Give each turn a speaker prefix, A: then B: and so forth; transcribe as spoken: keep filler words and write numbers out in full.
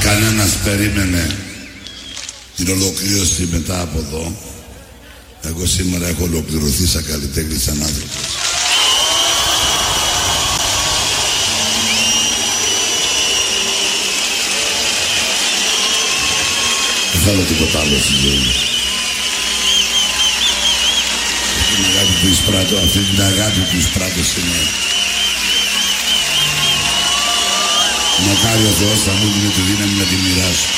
A: κανένας περίμενε την ολοκλήρωση μετά από εδώ. Εγώ σήμερα έχω ολοκληρωθεί σαν καλλιτέχνης, σαν άνθρωπος. Δεν θέλω τίποτα άλλο στη ζωή μου. Αυτή την αγάπη που εισπράττω, αυτή την αγάπη που εισπράττω σήμερα. Μακάρι ο Θεός θα μου δίνει τη δύναμη να τη μοιράσω.